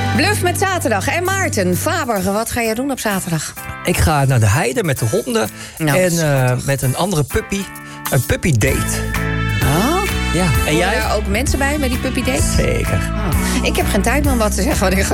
Bluff met zaterdag. En Maarten Faber, wat ga jij doen op zaterdag? Ik ga naar de heide met de honden. Nou, en met een andere puppy. Een puppy date. Oh? Ja, en jij? Horen daar ook mensen bij met die puppy date? Zeker. Oh. Ik heb geen tijd meer om wat te zeggen wat ik ga